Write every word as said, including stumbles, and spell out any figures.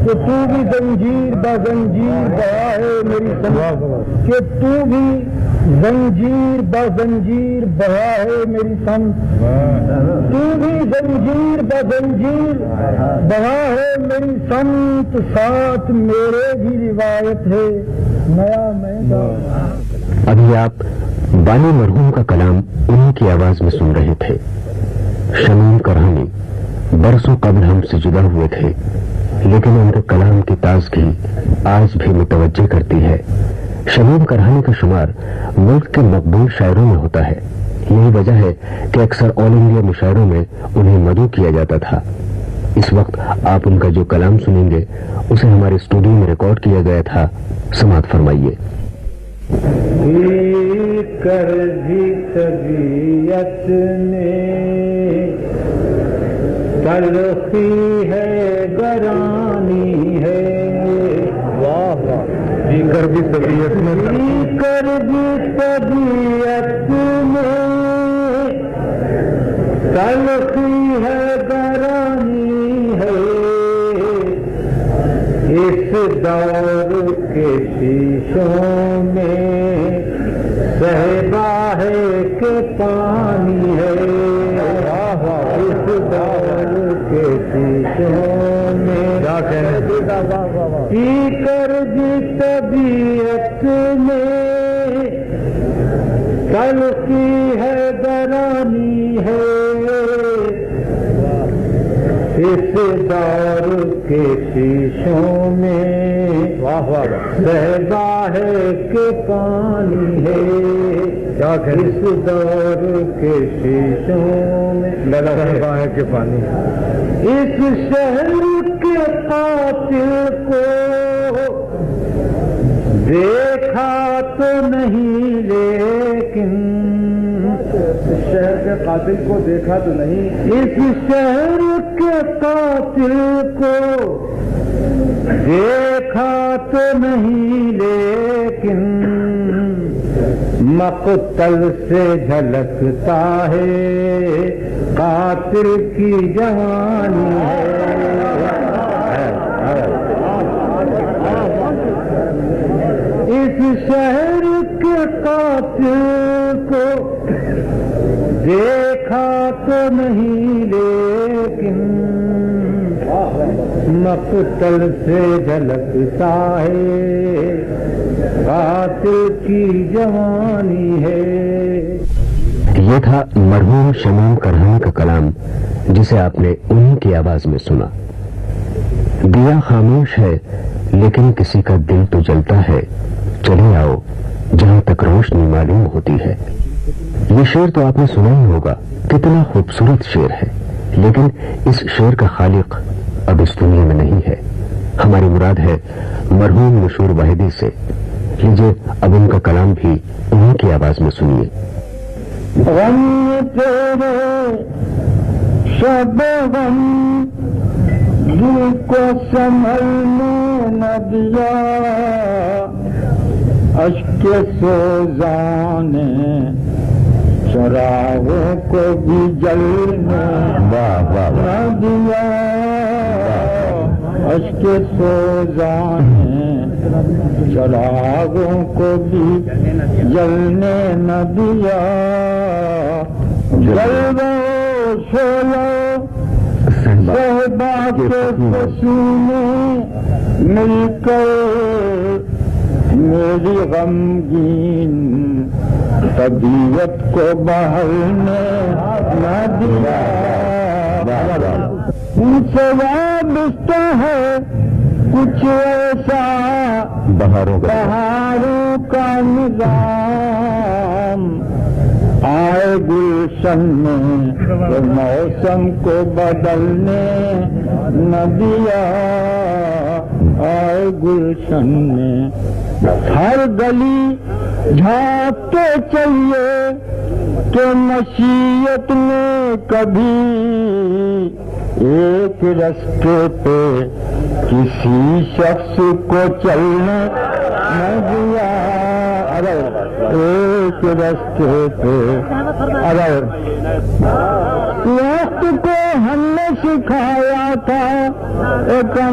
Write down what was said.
کہ تو بھی زنجیر با زنجیر بہا ہے میری سمت، کہ تو بھی زنجیر با زنجیر بہا ہے میری سمت، تو بھی زنجیر با زنجیر بہا ہے میری سمت، ساتھ میرے بھی روایت ہے نیا میں گا۔ ابھی آپ بانی مرحوم کا کلام انہی کی آواز میں سن رہے تھے۔ شمیم کرہانی برسوں قبل ہم سے جدا ہوئے تھے، لیکن ان کے کلام کی تازگی آج بھی متوجہ کرتی ہے۔ شمیم کرہانی کا شمار ملک کے مقبول شاعروں میں ہوتا ہے، یہی وجہ ہے کہ اکثر آل انڈیا مشاعروں میں انہیں مدعو کیا جاتا تھا۔ اس وقت آپ ان کا جو کلام سنیں گے اسے ہمارے اسٹوڈیو میں ریکارڈ کیا گیا تھا، سماعت فرمائیے۔ کر بھی طبیعت میں تلخی ہے گرانی ہے، واہ واہ، جی کر بھی طبیعت میں، جی کر بھی طبیعت میں تلخی ہے گرانی ہے، اس دور کے شیشوں میں صحبا ہے کہ پانی ہے، اس دور کے شیشوں میں پی کر بھی طبیعت میں تلخی ہے گرانی ہے، اس دور کے شیشوں میں صحبا ہے کہ پانی ہے، اس دور کے شیشوں میں صحبا ہے کہ پانی ہے، اس شہر کے قاتل کو دیکھا تو نہیں لیکن، شہر کے قاتل کو دیکھا تو نہیں، اس شہر کے قاتل کو دیکھا تو نہیں لیکن، مقتل سے جھلکتا ہے قاتل کی جوانی ہے، اس شہر کے قاتل کو دیکھا تو نہیں لیکن، مقتل سے جھلکتا ہے قاتل کی جوانی ہے۔ یہ تھا مرحوم شمیم کرہانی کا کلام، جسے آپ نے انہی کی آواز میں سنا۔ دیا خاموش ہے لیکن کسی کا دل تو جلتا ہے، چلے آؤ جہاں تک روشنی معلوم ہوتی ہے۔ یہ شعر تو آپ نے سنا ہی ہوگا، کتنا خوبصورت شعر ہے، لیکن اس شعر کا خالق اب اس دنیا میں نہیں ہے۔ ہماری مراد ہے مرحوم مشہور واحدی سے۔ لیجیے اب ان کا کلام بھی انہی کی آواز میں سنیے۔ غم تیرے شب غم دل کو سنبھلنے نہ دیا، اشک سوزان چراغوں کو بھی جلنے نہ دیا، اشک سوزان چراغوں کو بھی جلنے نہ دیا، جلوہ شعلہ صحبا کے پسینے مل کر میری غمگین طبیعت کو بہلنے نہ دیا، ان سے وابستہ ہے کچھ ایسا بہاروں کا نظام، آئے گلشن میں موسم کو بدلنے نہ دیا، آئے گلشن میں ہر گلی جھانکتے چلیے کہ مشیت میں کبھی ایک رستے پہ کسی شخص کو چلنے نہ دیا، ایک رستے پہ ارے وقت کو ہم نے سکھایا تھا ایک